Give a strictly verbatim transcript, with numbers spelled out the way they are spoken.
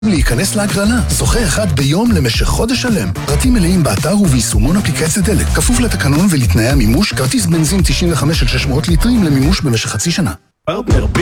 להיכנס להגרלה. זוכה אחד ביום למשך חודש שלם. פרטים מלאים באתר וביישומון אפליקציית דלק. כפוף לתקנון ולתנאי המימוש, כרטיס בנזין תשעים וחמש עד שש מאות ליטרים למימוש במשך חצי שנה.